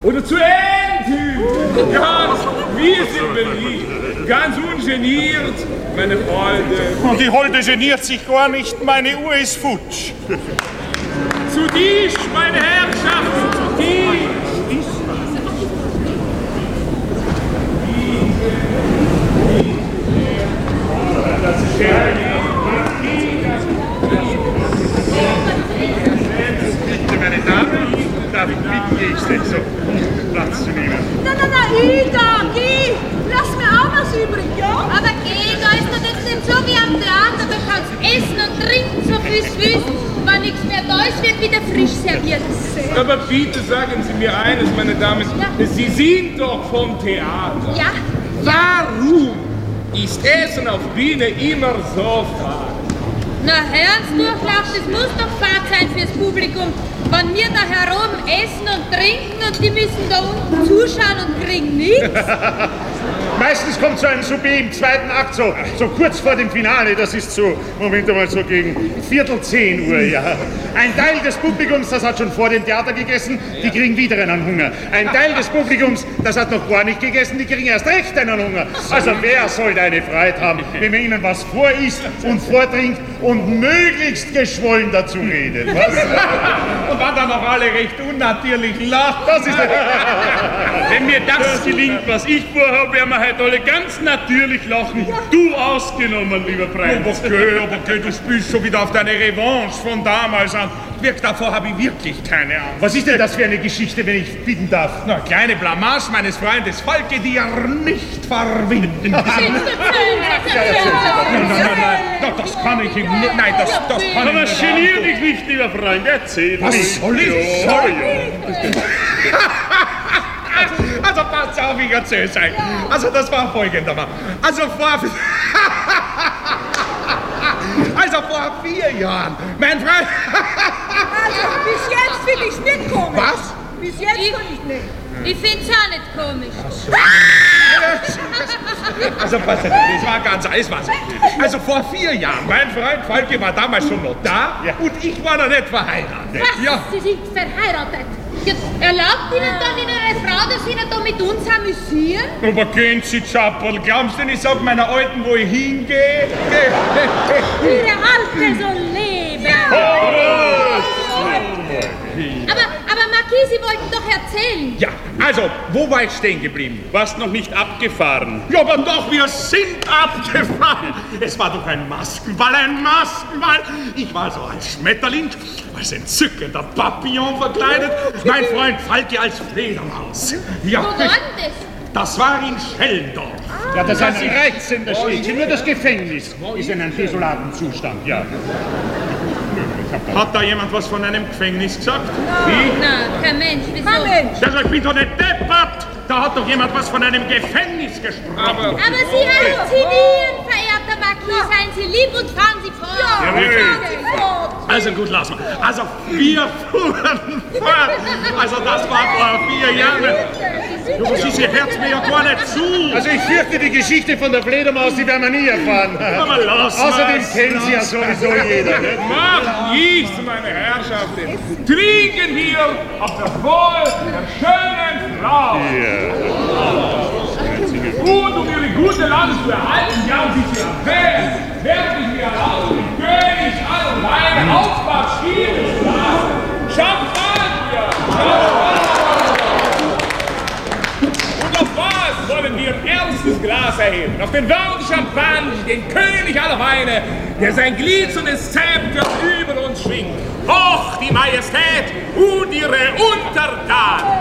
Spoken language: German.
oder zu Entüben. Ganz wie sie beliebt, ganz ungeniert, meine Freunde. Und die Holde geniert sich gar nicht, meine Uhr ist futsch. Zu Tisch, meine Herrschaften, zu Tisch. Das ist schön. Bitte, meine Damen, darf ich bitten, ich so Platz zu nehmen. Na, Ida, geh! Lass mir auch was übrig, ja? Aber geh, da ist doch jetzt nicht so wie am Theater, da kannst essen und trinken, so fürs Wissen. Wenn nichts mehr da ist, wird wieder frisch serviert. Aber bitte sagen Sie mir eines, meine Damen, ja. Sie sind doch vom Theater. Ja. Warum ist Essen auf Bühne immer so fad? Na, Herrensdurchlauf, das muss doch fad sein fürs Publikum. Wenn wir da heroben essen und trinken und die müssen da unten zuschauen und kriegen nichts. Meistens kommt so ein Souper im zweiten Akt, so kurz vor dem Finale, das ist so, Moment einmal, so gegen 9:45, ja. Ein Teil des Publikums, das hat schon vor dem Theater gegessen, die kriegen wieder einen Hunger. Ein Teil des Publikums, das hat noch gar nicht gegessen, die kriegen erst recht einen Hunger. Also wer soll da eine Freude haben, wenn man ihnen was vorisst und vortrinkt und möglichst geschwollen dazu redet, was? Und dann noch alle recht unnatürlich lachen. Das ist Wenn mir das gelingt, was ich vorhabe, werden wir heute alle ganz natürlich lachen. Ja. Du ausgenommen, lieber Prinz. Aber du spielst schon wieder auf deine Revanche von damals an. Davor habe ich wirklich keine Angst. Was ist denn das für eine Geschichte, wenn ich bitten darf? Na, kleine Blamage meines Freundes Falke, die er nicht verwinden kann. Nein, das kann ich ihm nicht. Nein, das kann ich Aber nicht. genier dich nicht, lieber Freund. Erzähl Was mir. soll ich sagen? Also passt auf, ich erzähl's euch. Also das war folgendermaßen. Also vor 4 Jahren, mein Freund... Also, bis jetzt finde ich's nicht komisch. Was? Bis jetzt finde ich's nicht. Ich find's auch nicht komisch. Also pass auf, das war ganz alles was. Also vor 4 Jahren, mein Freund Falke war damals schon noch da und ich war noch nicht verheiratet. Was? Ja. Sie sind verheiratet? Ja, erlaubt Ihnen dann Ihre Frau, dass Sie nicht da mit uns amüsieren? Aber gehen Sie, Chappel, glaubst du denn, ich sag meiner Alten, wo ich hingehe? Ihre Alte soll leben. Aber Marquis, Sie wollten doch erzählen. Ja, also, wo war ich stehen geblieben? Warst noch nicht abgefahren. Ja, aber doch, wir sind abgefahren. Es war doch ein Maskenball, Ich war so als Schmetterling, als entzückender Papillon verkleidet. Mein Freund Falke als Fledermaus. Ja, Wo war denn das? das war in Schellendorf. Ja, das ist ein reizender Städtchen. Nur das Gefängnis ist in einem desolaten Zustand, ja. Hat da jemand was von einem Gefängnis gesagt? Na, kein Mensch, wieso? Kein Mensch. Also, ich bin doch nicht deppert. Da hat doch jemand was von einem Gefängnis gesprochen. Aber Sie halluzinieren, verehrter Marquis. Seien Sie lieb und fahren Sie fort. Ja, fahren Sie fort. Also gut, lass mal. Also wir fuhren fort. Also das war vor 4 Jahren. Sie hört mir ja gar nicht zu. Also ich fürchte, die Geschichte von der Fledermaus, die werden wir nie erfahren. Aber lass Außerdem mal's. kennt sie ja sowieso jeder. Ne? Macht nichts, meine Herrschaften. Trinken wir auf das Wohl der schönen Frau. Und um ihre gute Lage zu erhalten, ja, und sie zu erwähnen, werde ich mir erlauben, den König aller Weine aufmarschieren zu lassen. Champagner! Und auf was wollen wir ein erstes Glas erheben? Auf den Wein Champagner, den König aller Weine, der sein glitzerndes Zepter über uns schwingt. Hoch die Majestät und ihre Untertanen!